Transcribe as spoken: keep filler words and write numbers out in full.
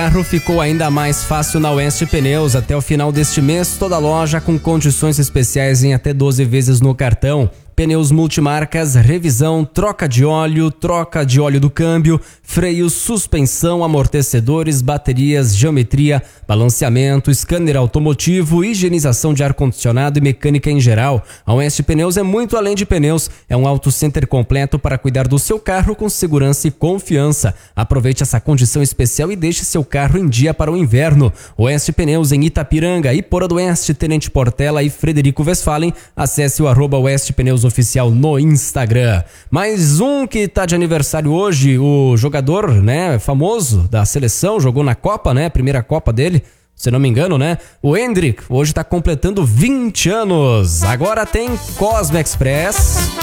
carro ficou ainda mais fácil na Oeste Pneus. Até o final deste mês, toda loja com condições especiais em até doze vezes no cartão. Pneus multimarcas, revisão, troca de óleo, troca de óleo do câmbio, freios, suspensão, amortecedores, baterias, geometria, balanceamento, scanner automotivo, higienização de ar-condicionado e mecânica em geral. A Oeste Pneus é muito além de pneus, é um auto center completo para cuidar do seu carro com segurança e confiança. Aproveite essa condição especial e deixe seu carro em dia para o inverno. Oeste Pneus em Itapiranga, Iporã do Oeste, Tenente Portela e Frederico Westphalen. Acesse o arroba Oeste Pneus Oficial no Instagram. Mais um que tá de aniversário hoje, o jogador, né, famoso da seleção, jogou na Copa, né, primeira Copa dele, se não me engano, né, o Endrick, hoje tá completando vinte anos. Agora tem Cosmo Express.